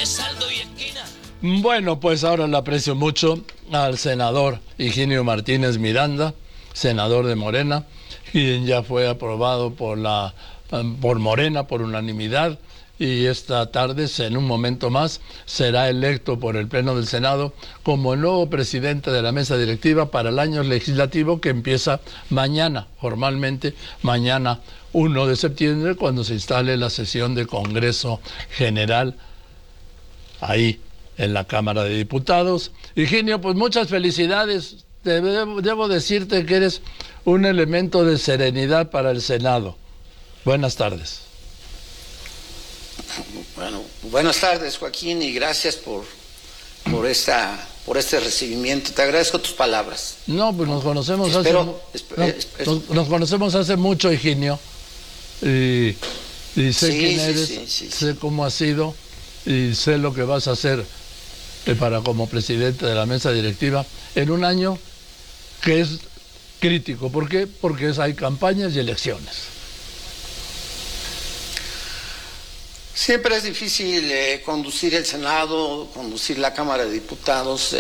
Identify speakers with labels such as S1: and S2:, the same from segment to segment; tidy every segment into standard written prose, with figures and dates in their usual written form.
S1: saldo y esquina.
S2: Bueno, pues ahora le aprecio mucho al senador Higinio Martínez Miranda, senador de Morena, quien ya fue aprobado por Morena por unanimidad, y esta tarde, en un momento más, será electo por el Pleno del Senado como el nuevo presidente de la mesa directiva para el año legislativo que empieza mañana, formalmente mañana 1 de septiembre, cuando se instale la sesión de Congreso General ahí en la Cámara de Diputados. Higinio, pues muchas felicidades. Debo decirte que eres un elemento de serenidad para el Senado. Buenas tardes.
S3: Bueno, buenas tardes, Joaquín, y gracias por este recibimiento. Te agradezco tus palabras.
S2: No, pues nos conocemos nos conocemos hace mucho, Higinio, y sé quién eres, sé cómo has sido y sé lo que vas a hacer como presidente de la mesa directiva en un año que es crítico. ¿Por qué? Porque hay campañas y elecciones.
S3: Siempre es difícil conducir el Senado, conducir la Cámara de Diputados,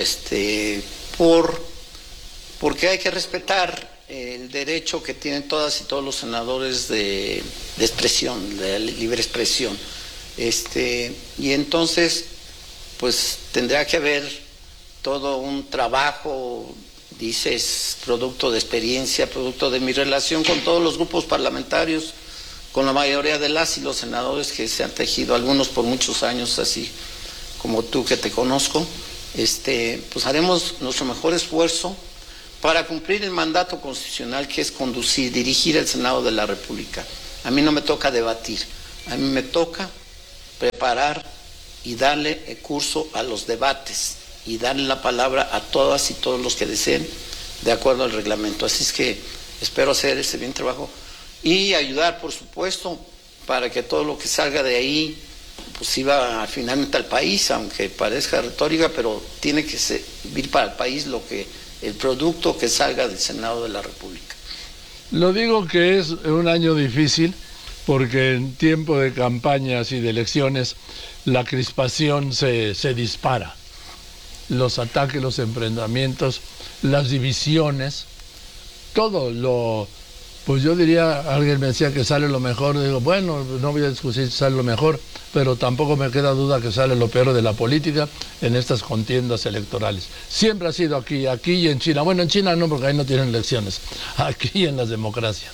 S3: porque hay que respetar el derecho que tienen todas y todos los senadores de expresión, de libre expresión. Y entonces, pues tendrá que haber todo un trabajo, dices, producto de experiencia, producto de mi relación con todos los grupos parlamentarios, con la mayoría de las y los senadores que se han tejido, algunos por muchos años, así como tú que te conozco. Pues haremos nuestro mejor esfuerzo para cumplir el mandato constitucional, que es dirigir el Senado de la República. A mí no me toca debatir, a mí me toca preparar y darle curso a los debates y darle la palabra a todas y todos los que deseen, de acuerdo al reglamento. Así es que espero hacer ese bien trabajo y ayudar, por supuesto, para que todo lo que salga de ahí pues sirva finalmente al país, aunque parezca retórica, pero tiene que servir para el país el producto que salga del Senado de la República.
S2: Lo digo que es un año difícil porque en tiempo de campañas y de elecciones la crispación se dispara. Los ataques, los enfrentamientos, las divisiones, pues yo diría, alguien me decía que sale lo mejor, digo, bueno, no voy a discutir si sale lo mejor, pero tampoco me queda duda que sale lo peor de la política en estas contiendas electorales. Siempre ha sido aquí y en China. Bueno, en China no, porque ahí no tienen elecciones, aquí en las democracias.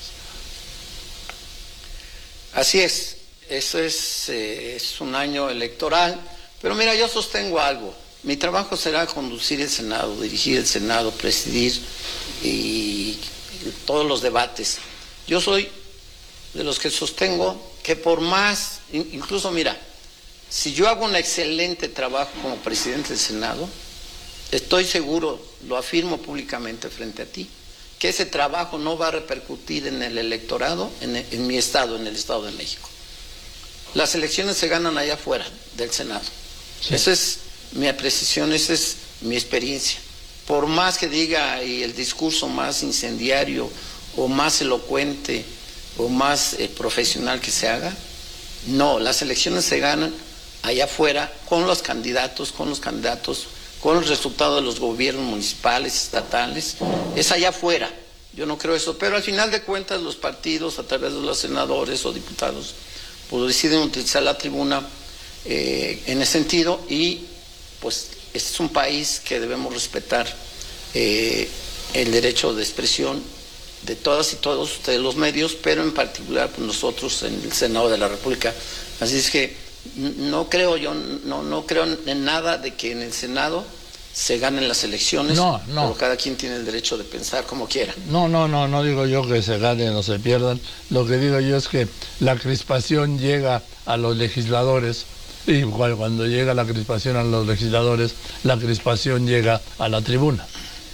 S3: Así es, eso es un año electoral, pero mira, yo sostengo algo. Mi trabajo será conducir el Senado, dirigir el Senado, presidir y todos los debates. Yo soy de los que sostengo que por más, incluso mira, si yo hago un excelente trabajo como presidente del Senado, estoy seguro, lo afirmo públicamente frente a ti, que ese trabajo no va a repercutir en el electorado, en mi estado, en el Estado de México. Las elecciones se ganan allá afuera del Senado. Sí. Esa es mi apreciación, esa es mi experiencia. Por más que diga y el discurso más incendiario o más elocuente o más profesional que se haga, no, las elecciones se ganan allá afuera con los candidatos, con el resultado de los gobiernos municipales, estatales, es allá afuera. Yo no creo eso, pero al final de cuentas los partidos, a través de los senadores o diputados, pues deciden utilizar la tribuna en ese sentido, y pues este es un país que debemos respetar el derecho de expresión de todas y todos ustedes los medios, pero en particular pues, nosotros en el Senado de la República. Así es que no creo en nada de que en el Senado se ganen las elecciones, pero cada quien tiene el derecho de pensar como quiera.
S2: No digo yo que se ganen o se pierdan. Lo que digo yo es que la crispación llega a los legisladores, y cuando llega la crispación a los legisladores, la crispación llega a la tribuna.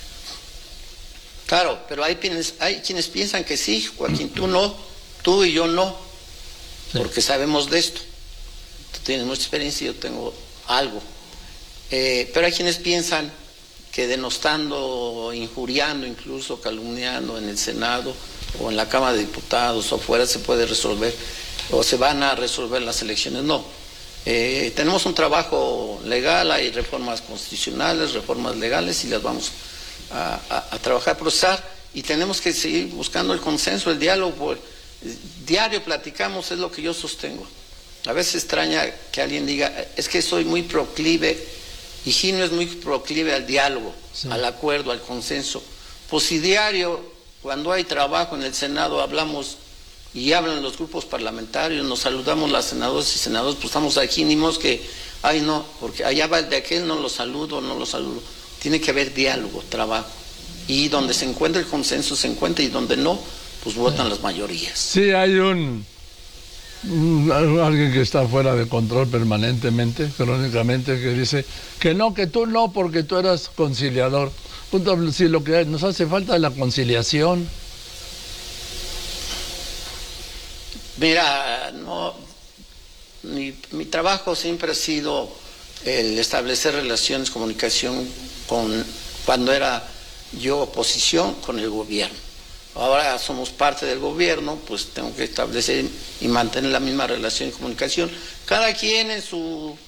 S3: Claro, pero hay quienes piensan que sí, Joaquín, tú no, tú y yo no, sí, porque sabemos de esto. Tú tienes mucha experiencia y yo tengo algo. Pero hay quienes piensan que denostando, injuriando, incluso calumniando en el Senado o en la Cámara de Diputados o fuera se puede resolver o se van a resolver las elecciones. No. Tenemos un trabajo legal, hay reformas constitucionales, reformas legales y las vamos a trabajar, procesar, y tenemos que seguir buscando el consenso, el diálogo. Diario platicamos, es lo que yo sostengo. A veces extraña que alguien diga, es que soy muy proclive, Higinio es muy proclive al diálogo, sí, al acuerdo, al consenso. Pues si diario, cuando hay trabajo en el Senado, hablamos y hablan los grupos parlamentarios, nos saludamos las senadoras y senadores, pues estamos aquí, ni modo que, ay no, porque allá va el de aquel, no lo saludo. Tiene que haber diálogo, trabajo. Y donde se encuentra el consenso se encuentra, y donde no, pues votan las mayorías.
S2: Sí, hay alguien que está fuera de control permanentemente, crónicamente, que dice que no, que tú no, porque tú eras conciliador. Punto, si lo que nos hace falta es la conciliación.
S3: Mira, no, mi trabajo siempre ha sido el establecer relaciones, comunicación cuando era yo oposición con el gobierno. Ahora somos parte del gobierno, pues tengo que establecer y mantener la misma relación y comunicación, cada quien en su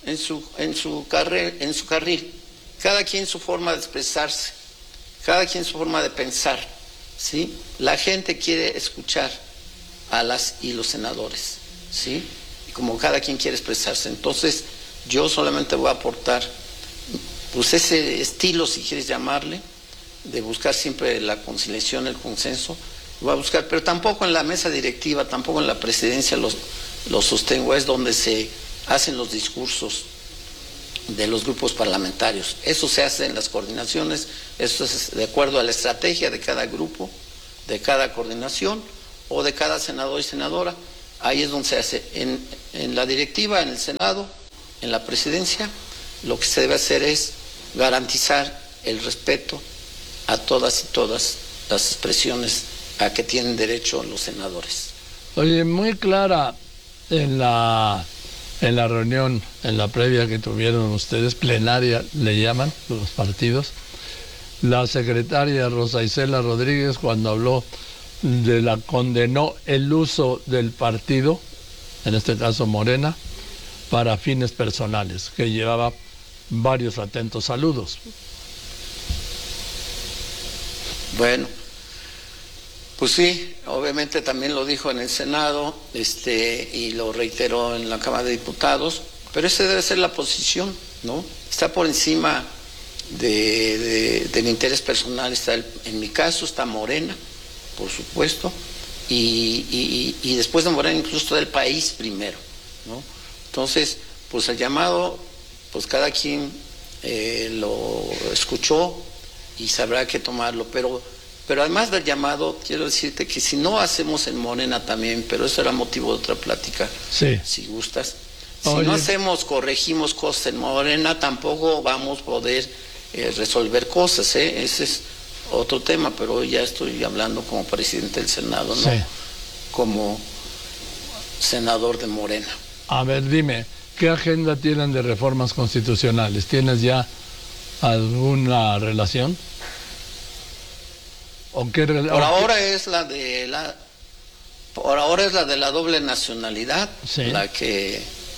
S3: carril, cada quien su forma de expresarse, cada quien su forma de pensar, ¿sí? La gente quiere escuchar a las y los senadores, ¿sí? Y como cada quien quiere expresarse, entonces yo solamente voy a aportar, pues ese estilo, si quieres llamarle, de buscar siempre la conciliación, el consenso, voy a buscar, pero tampoco en la mesa directiva, tampoco en la presidencia lo sostengo, es donde se hacen los discursos de los grupos parlamentarios. Eso se hace en las coordinaciones, eso es de acuerdo a la estrategia de cada grupo, de cada coordinación o de cada senador y senadora. Ahí es donde se hace. En la directiva, en el Senado, en la presidencia, lo que se debe hacer es garantizar el respeto a todas y todas las expresiones a que tienen derecho los senadores.
S2: Oye, muy clara en la reunión, en la previa que tuvieron ustedes, plenaria le llaman los partidos, la secretaria Rosa Isela Rodríguez, cuando habló condenó el uso del partido, en este caso Morena, para fines personales, que llevaba varios atentos saludos.
S3: Bueno, pues sí, obviamente también lo dijo en el Senado, y lo reiteró en la Cámara de Diputados, pero esa debe ser la posición, ¿no? Está por encima del interés personal, en mi caso está Morena, por supuesto, y después de Morena incluso está el país primero, ¿no? Entonces, pues el llamado, pues cada quien lo escuchó y sabrá qué tomarlo, pero además del llamado, quiero decirte que si no hacemos en Morena también, pero eso era motivo de otra plática, sí, si gustas, si no hacemos, corregimos cosas en Morena, tampoco vamos a poder resolver cosas, ese es otro tema, pero ya estoy hablando como presidente del Senado, no como senador de Morena.
S2: A ver, dime, ¿qué agenda tienen de reformas constitucionales? ¿Tienes ya alguna relación?
S3: Por ahora es la de la doble nacionalidad, sí, la que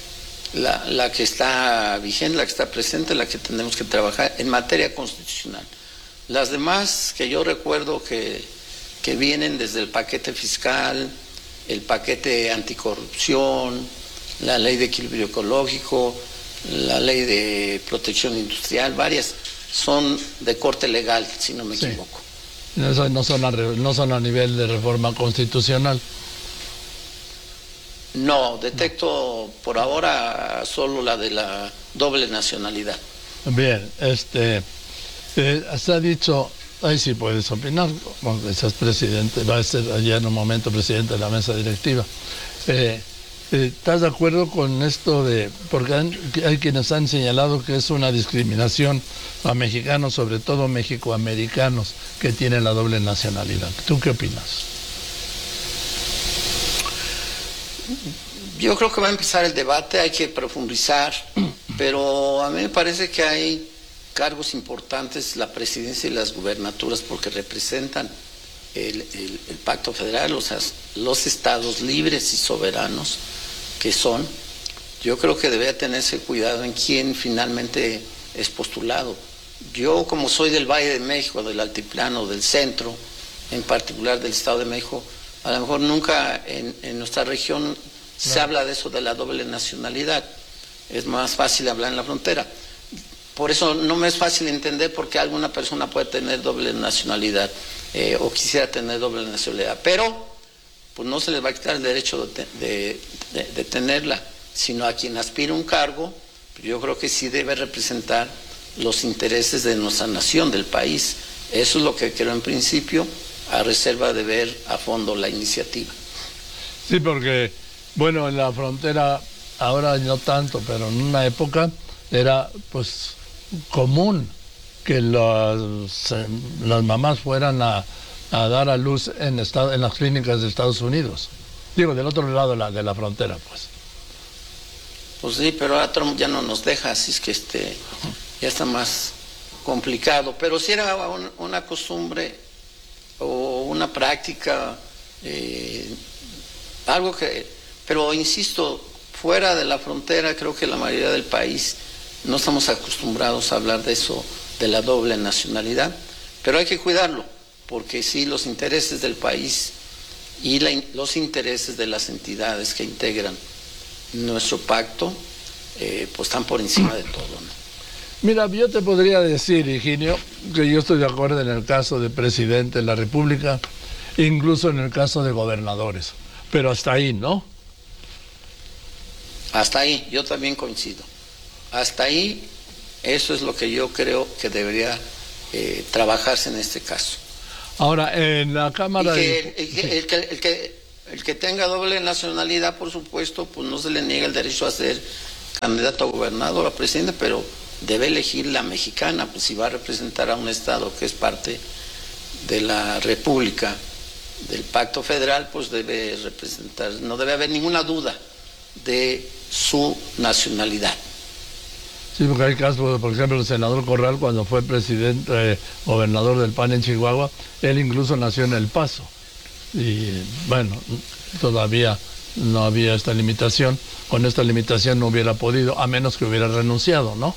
S3: está vigente, la que está presente, la que tenemos que trabajar en materia constitucional. Las demás que yo recuerdo que vienen desde el paquete fiscal, el paquete anticorrupción, la ley de equilibrio ecológico, la ley de protección industrial, varias son de corte legal, si no me equivoco.
S2: No son a nivel de reforma constitucional.
S3: No, detecto por ahora solo la de la doble nacionalidad.
S2: Bien, se ha dicho, ahí sí puedes opinar, porque seas presidente, va a ser allá en un momento presidente de la mesa directiva. ¿Estás de acuerdo con esto porque hay quienes han señalado que es una discriminación a mexicanos, sobre todo mexicoamericanos, que tienen la doble nacionalidad? ¿Tú qué opinas?
S3: Yo creo que va a empezar el debate, hay que profundizar, pero a mí me parece que hay cargos importantes, la presidencia y las gubernaturas, porque representan el pacto federal, o sea, los estados libres y soberanos que son. yo creo que debe tenerse cuidado en quién finalmente es postulado. Yo, como soy del Valle de México, del Altiplano, del centro, en particular del Estado de México, a lo mejor nunca en nuestra región se habla de eso, de la doble nacionalidad. Es más fácil hablar en la frontera. Por eso no me es fácil entender por qué alguna persona puede tener doble nacionalidad o quisiera tener doble nacionalidad. Pero pues no se les va a quitar el derecho de tenerla, sino a quien aspira un cargo, yo creo que sí debe representar los intereses de nuestra nación, del país. Eso es lo que creo en principio, a reserva de ver a fondo la iniciativa.
S2: Sí, porque, bueno, en la frontera, ahora no tanto, pero en una época era pues común que las mamás fueran a dar a luz en las clínicas de Estados Unidos. Digo, del otro lado de la frontera, pues.
S3: Pues sí, pero ahora Trump ya no nos deja, así es que ya está más complicado. Pero sí era una costumbre o una práctica, algo que... Pero insisto, fuera de la frontera creo que la mayoría del país no estamos acostumbrados a hablar de eso, de la doble nacionalidad, pero hay que cuidarlo, porque sí, los intereses del país y los intereses de las entidades que integran nuestro pacto, pues están por encima de todo, ¿no?
S2: Mira, yo te podría decir, Higinio, que yo estoy de acuerdo en el caso de presidente de la República, incluso en el caso de gobernadores, pero hasta ahí, ¿no?
S3: Hasta ahí, yo también coincido. Hasta ahí, eso es lo que yo creo que debería trabajarse en este caso.
S2: Ahora, en la Cámara...
S3: El que tenga doble nacionalidad, por supuesto, pues no se le niega el derecho a ser candidato a gobernador, a presidente, pero debe elegir la mexicana, pues si va a representar a un estado que es parte de la República, del Pacto Federal, pues debe representar, no debe haber ninguna duda de su nacionalidad.
S2: Sí, porque hay casos, por ejemplo, el senador Corral, cuando fue presidente, gobernador del PAN en Chihuahua, él incluso nació en El Paso. Y bueno, todavía no había esta limitación. Con esta limitación no hubiera podido, a menos que hubiera renunciado, ¿no?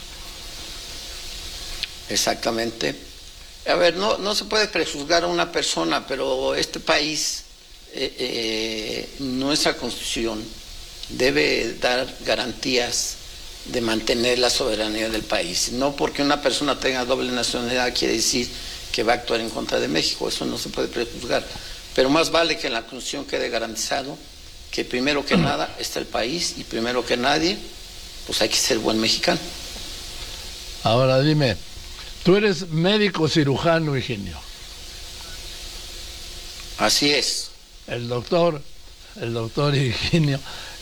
S3: Exactamente. A ver, no se puede prejuzgar a una persona, pero este país, nuestra Constitución, debe dar garantías de mantener la soberanía del país. No porque una persona tenga doble nacionalidad quiere decir que va a actuar en contra de México, eso no se puede prejuzgar. Pero más vale que en la Constitución quede garantizado que primero que nada está el país y primero que nadie, pues hay que ser buen mexicano.
S2: Ahora dime, tú eres médico cirujano, Higinio.
S3: Así es.
S2: El doctor Higinio,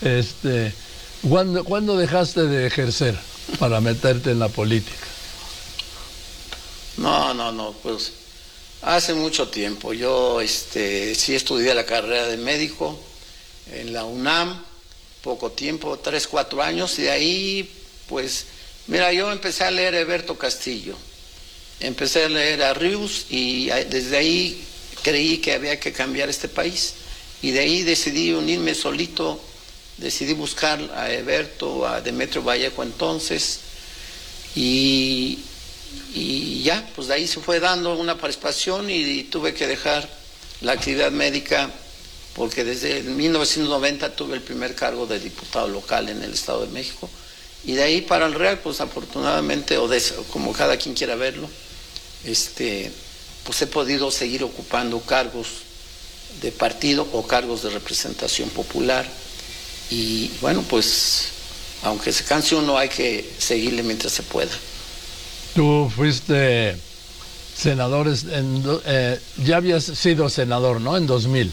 S2: ¿cuándo dejaste de ejercer para meterte en la política?
S3: No, pues hace mucho tiempo. Yo sí estudié la carrera de médico en la UNAM, poco tiempo, 3, 4 años, y de ahí, pues, mira, yo empecé a leer a Heberto Castillo, empecé a leer a Rius, y desde ahí creí que había que cambiar este país, y de ahí decidí unirme solito, decidí buscar a Heberto, a Demetrio Vallejo entonces, y ya, pues de ahí se fue dando una participación y tuve que dejar la actividad médica porque desde 1990 tuve el primer cargo de diputado local en el Estado de México y de ahí para el Real, pues afortunadamente, o como cada quien quiera verlo, pues he podido seguir ocupando cargos de partido o cargos de representación popular y bueno, pues aunque se canse uno hay que seguirle mientras se pueda.
S2: Tú fuiste senador, ya habías sido senador, ¿no? En 2000.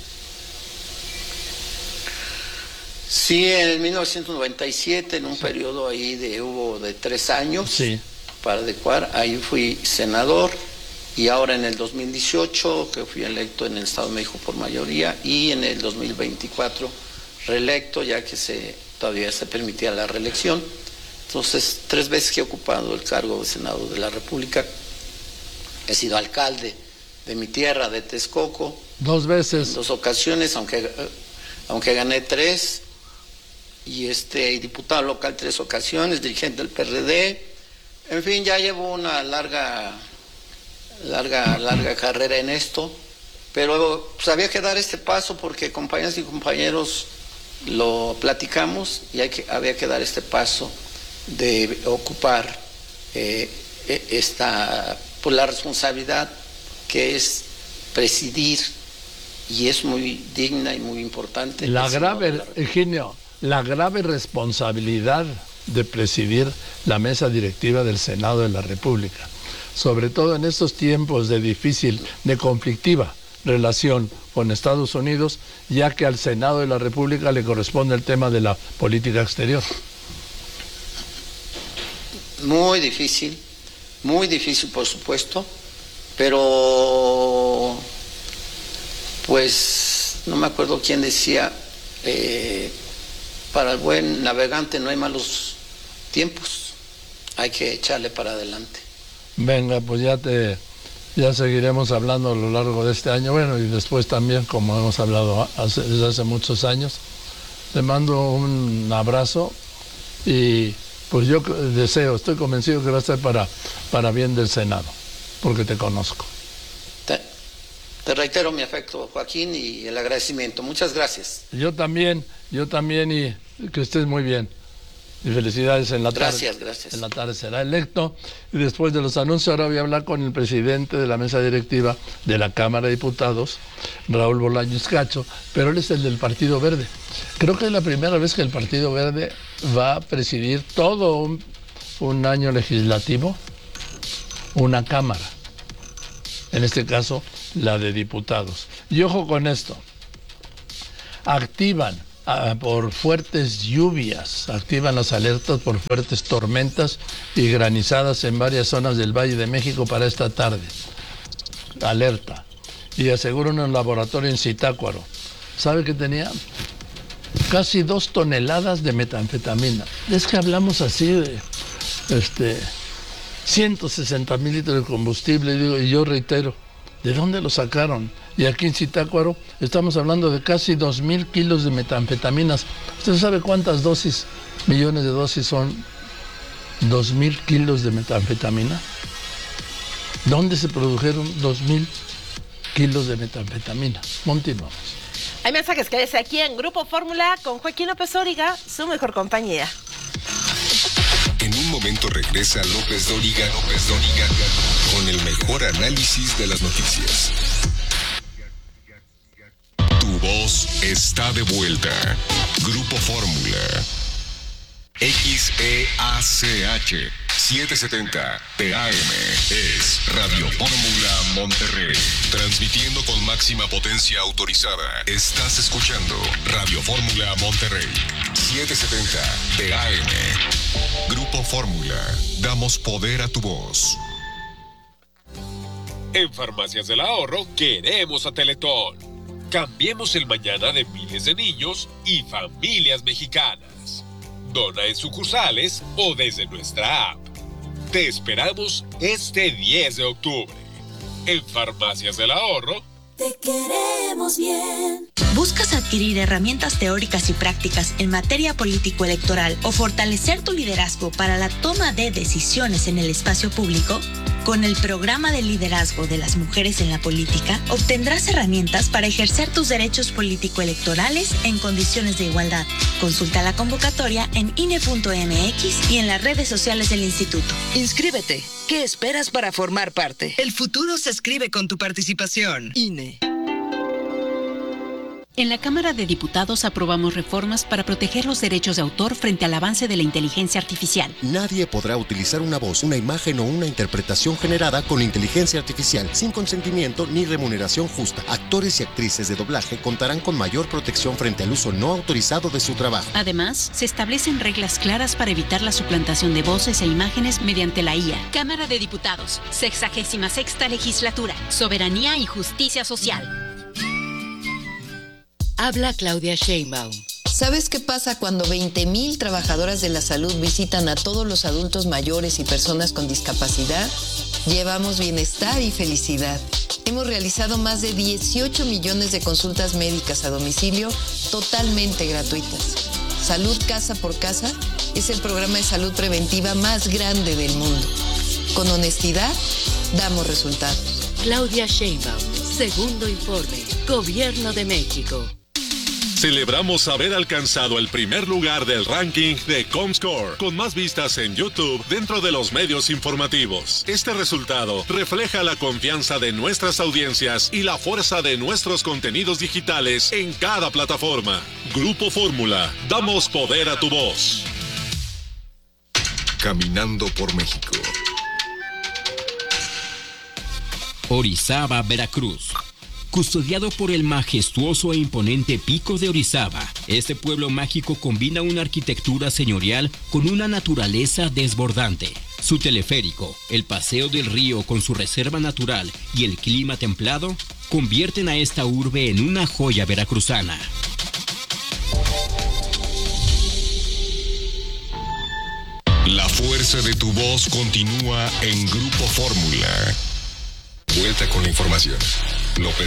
S3: Sí, en 1997, en un periodo ahí hubo de 3 años,
S2: sí,
S3: para adecuar, ahí fui senador, y ahora en el 2018, que fui electo en el Estado de México por mayoría, y en el 2024 reelecto, ya que todavía se permitía la reelección. Entonces, 3 veces que he ocupado el cargo de senador de la República. He sido alcalde de mi tierra, de Texcoco.
S2: 2 veces.
S3: En 2 ocasiones, aunque gané 3. y diputado local 3 ocasiones, dirigente del PRD. En fin, ya llevo una larga carrera en esto, pero pues había que dar este paso porque compañeras y compañeros lo platicamos y había que dar este paso de ocupar la responsabilidad que es presidir, y es muy digna y muy importante.
S2: Higinio, la grave responsabilidad de presidir la mesa directiva del Senado de la República, sobre todo en estos tiempos de conflictiva relación con Estados Unidos, ya que al Senado de la República le corresponde el tema de la política exterior.
S3: Muy difícil por supuesto, pero pues no me acuerdo quién decía, para el buen navegante no hay malos tiempos, hay que echarle para adelante.
S2: Venga, pues ya seguiremos hablando a lo largo de este año, bueno, y después también, como hemos hablado desde hace muchos años. Te mando un abrazo y pues yo estoy convencido que va a ser para bien del Senado, porque te conozco.
S3: Te reitero mi afecto, Joaquín, y el agradecimiento. Muchas gracias.
S2: Yo también, y que estés muy bien. Y felicidades en la tarde.
S3: Gracias.
S2: En la tarde será electo. Y después de los anuncios, ahora voy a hablar con el presidente de la mesa directiva de la Cámara de Diputados, Raúl Bolaños Cacho, pero él es el del Partido Verde. Creo que es la primera vez que el Partido Verde va a presidir todo un año legislativo, una Cámara. En este caso, la de diputados. Y ojo con esto. Activan por fuertes lluvias, activan las alertas por fuertes tormentas y granizadas en varias zonas del Valle de México para esta tarde. Alerta. Y aseguran un laboratorio en Zitácuaro. ¿Sabe qué tenía? Casi 2 toneladas de metanfetamina. Es que hablamos así de 160,000 litros de combustible, y yo reitero, ¿de dónde lo sacaron? Y aquí en Zitácuaro estamos hablando de casi 2,000 kilos de metanfetaminas. ¿Usted sabe cuántas millones de dosis son 2,000 kilos de metanfetamina? ¿Dónde se produjeron 2,000 kilos de metanfetamina? Continuamos.
S1: Hay mensajes, quédese aquí en Grupo Fórmula con Joaquín López Dóriga, su mejor compañía.
S4: En un momento regresa López Dóriga con el mejor análisis de las noticias. Tu voz está de vuelta. Grupo Fórmula. XEACH 770 TAM es Radio Fórmula Monterrey. Transmitiendo con máxima potencia autorizada. Estás escuchando Radio Fórmula Monterrey 770 TAM. Grupo Fórmula. Damos poder a tu voz.
S5: En Farmacias del Ahorro queremos a Teletón. Cambiemos el mañana de miles de niños y familias mexicanas. Dona en sucursales o desde nuestra app. Te esperamos este 10 de octubre. En Farmacias del Ahorro.
S6: Te queremos bien.
S7: ¿Buscas adquirir herramientas teóricas y prácticas en materia político-electoral o fortalecer tu liderazgo para la toma de decisiones en el espacio público? Con el programa de liderazgo de las mujeres en la política, obtendrás herramientas para ejercer tus derechos político-electorales en condiciones de igualdad. Consulta la convocatoria en INE.mx y en las redes sociales del instituto.
S8: Inscríbete. ¿Qué esperas para formar parte? El futuro se escribe con tu participación. INE.
S9: En la Cámara de Diputados aprobamos reformas para proteger los derechos de autor frente al avance de la inteligencia artificial.
S10: Nadie podrá utilizar una voz, una imagen o una interpretación generada con inteligencia artificial sin consentimiento ni remuneración justa. Actores y actrices de doblaje contarán con mayor protección frente al uso no autorizado de su trabajo.
S9: Además, se establecen reglas claras para evitar la suplantación de voces e imágenes mediante la IA. Cámara de Diputados, 66ª Legislatura, Soberanía y Justicia Social.
S11: Habla Claudia Sheinbaum.
S12: ¿Sabes qué pasa cuando 20,000 trabajadoras de la salud visitan a todos los adultos mayores y personas con discapacidad? Llevamos bienestar y felicidad. Hemos realizado más de 18 millones de consultas médicas a domicilio totalmente gratuitas. Salud Casa por Casa es el programa de salud preventiva más grande del mundo. Con honestidad, damos resultados.
S11: Claudia Sheinbaum, segundo informe, Gobierno de México.
S13: Celebramos haber alcanzado el primer lugar del ranking de Comscore, con más vistas en YouTube dentro de los medios informativos. Este resultado refleja la confianza de nuestras audiencias y la fuerza de nuestros contenidos digitales en cada plataforma. Grupo Fórmula, damos poder a tu voz.
S4: Caminando por México.
S14: Orizaba, Veracruz. Custodiado por el majestuoso e imponente Pico de Orizaba, este pueblo mágico combina una arquitectura señorial con una naturaleza desbordante. Su teleférico, el paseo del río con su reserva natural y el clima templado convierten a esta urbe en una joya veracruzana.
S4: La fuerza de tu voz continúa en Grupo Fórmula. Vuelta con la información. López